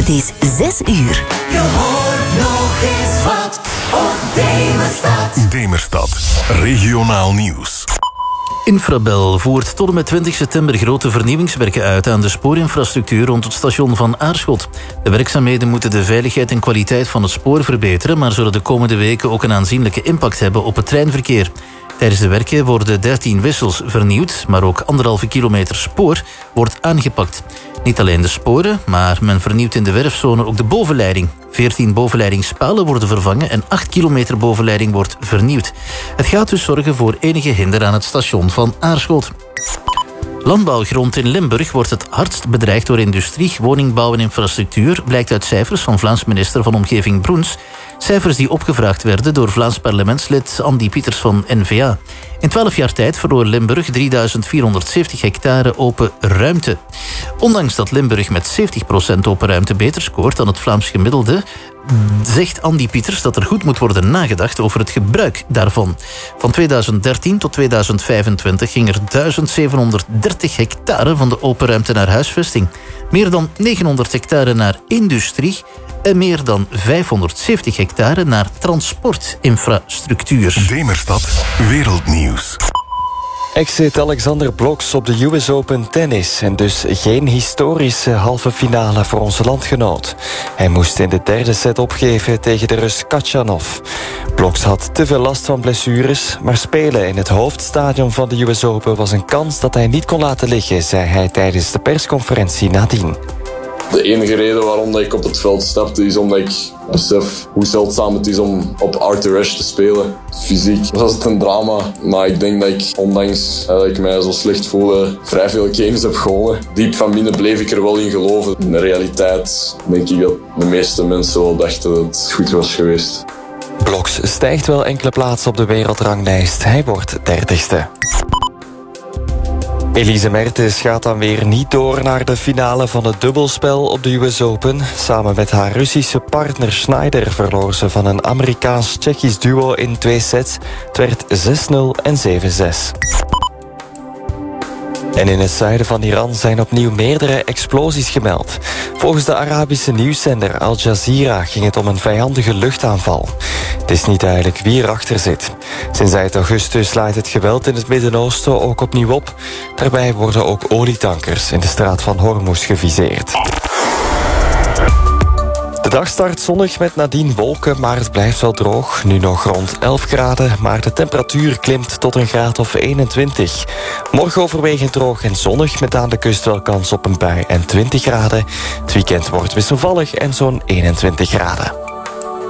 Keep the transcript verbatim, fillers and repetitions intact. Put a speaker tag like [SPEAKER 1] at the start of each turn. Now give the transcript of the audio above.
[SPEAKER 1] Het is zes uur.
[SPEAKER 2] Je hoort nog eens wat op Demerstad.
[SPEAKER 3] Demerstad, regionaal nieuws.
[SPEAKER 4] Infrabel voert tot en met twintig september grote vernieuwingswerken uit aan de spoorinfrastructuur rond het station van Aarschot. De werkzaamheden moeten de veiligheid en kwaliteit van het spoor verbeteren, maar zullen de komende weken ook een aanzienlijke impact hebben op het treinverkeer. Tijdens de werken worden dertien wissels vernieuwd, maar ook anderhalve kilometer spoor wordt aangepakt. Niet alleen de sporen, maar men vernieuwt in de werfzone ook de bovenleiding. veertien bovenleidingspalen worden vervangen en acht kilometer bovenleiding wordt vernieuwd. Het gaat dus zorgen voor enige hinder aan het station van Aarschot. Landbouwgrond in Limburg wordt het hardst bedreigd door industrie, woningbouw en infrastructuur, blijkt uit cijfers van Vlaams minister van Omgeving Broens. Cijfers die opgevraagd werden door Vlaams parlementslid Andy Pieters van N V A. In twaalf jaar tijd verloor Limburg drieduizend vierhonderdzeventig hectare open ruimte. Ondanks dat Limburg met zeventig procent open ruimte beter scoort dan het Vlaams gemiddelde, zegt Andy Pieters dat er goed moet worden nagedacht over het gebruik daarvan. Van tweeduizend dertien tot tweeduizend vijfentwintig ging er duizend zevenhonderddertig hectare van de open ruimte naar huisvesting. Meer dan negenhonderd hectare naar industrie en meer dan vijfhonderdzeventig hectare naar transportinfrastructuur.
[SPEAKER 3] Demerstad, wereldnieuws.
[SPEAKER 5] Ex-hit Alexander Blok's op de U S Open tennis en dus geen historische halve finale voor onze landgenoot. Hij moest in de derde set opgeven tegen de Rus Khachanov. Blok's had te veel last van blessures, maar spelen in het hoofdstadion van de U S Open was een kans dat hij niet kon laten liggen, zei hij tijdens de persconferentie nadien.
[SPEAKER 6] De enige reden waarom ik op het veld stapte is omdat ik besef hoe zeldzaam het is om op Arthur Ashe te spelen. Fysiek was het een drama, maar ik denk dat ik, ondanks dat ik mij zo slecht voelde, vrij veel games heb gewonnen. Diep van binnen bleef ik er wel in geloven. In de realiteit denk ik dat de meeste mensen wel dachten dat het goed was geweest.
[SPEAKER 5] Blok's stijgt wel enkele plaatsen op de wereldranglijst. Hij wordt dertigste. Elise Mertens gaat dan weer niet door naar de finale van het dubbelspel op de U S Open. Samen met haar Russische partner Schneider verloor ze van een Amerikaans-Tsjechisch duo in twee sets. Het werd zes nul en zeven zes. En in het zuiden van Iran zijn opnieuw meerdere explosies gemeld. Volgens de Arabische nieuwszender Al Jazeera ging het om een vijandige luchtaanval. Het is niet duidelijk wie erachter zit. Sinds eind augustus slaat het geweld in het Midden-Oosten ook opnieuw op. Daarbij worden ook olietankers in de straat van Hormuz geviseerd. De dag start zonnig met nadien wolken, maar het blijft wel droog. Nu nog rond elf graden, maar de temperatuur klimt tot een graad of eenentwintig. Morgen overwegend droog en zonnig, met aan de kust wel kans op een bui en twintig graden. Het weekend wordt wisselvallig en zo'n eenentwintig graden.